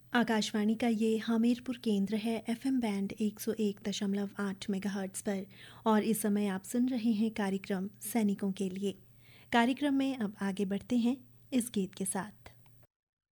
आकाशवाणी का ये हमीरपुर केंद्र है एफएम बैंड 101.8 मेगाहर्ट्ज़ पर और इस समय आप सुन रहे हैं कार्यक्रम सैनिकों के लिए। कार्यक्रम में अब आगे बढ़ते हैं इस गीत के साथ।